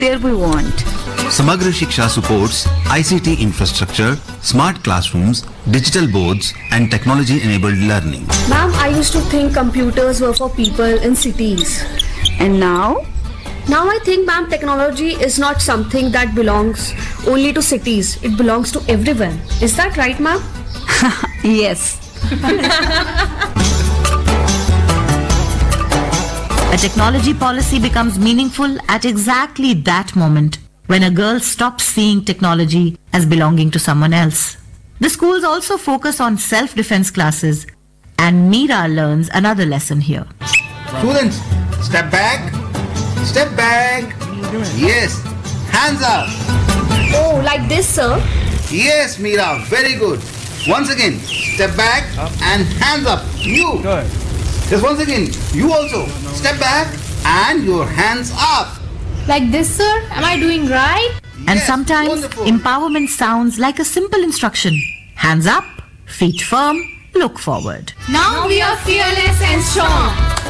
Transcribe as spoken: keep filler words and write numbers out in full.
There we want. Samagra Shiksha supports I C T infrastructure, smart classrooms, digital boards and technology-enabled learning. Ma'am, I used to think computers were for people in cities. And now? Now I think, ma'am, technology is not something that belongs only to cities. It belongs to everyone. Is that right, ma'am? Yes. A technology policy becomes meaningful at exactly that moment when a girl stops seeing technology as belonging to someone else. The schools also focus on self-defense classes, and Meera learns another lesson here. Students, step back, step back. Yes, hands up. Oh, like this, sir? Yes, Meera, very good. Once again, step back and hands up. You. Good. Just once again, you also. Step back and your hands up. Like this, sir? Am I doing right? And Yes, sometimes wonderful. empowerment sounds like a simple instruction. Hands up, feet firm, look forward. Now we are fearless and strong.